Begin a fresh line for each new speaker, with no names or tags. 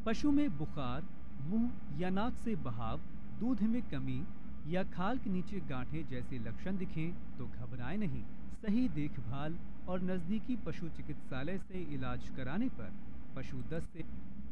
पशु में बुखार, मुंह या नाक से बहाव, दूध में कमी या खाल के नीचे गांठें जैसे लक्षण दिखें तो घबराएं नहीं। सही देखभाल और नजदीकी पशु चिकित्सालय से इलाज कराने पर पशु दस्त से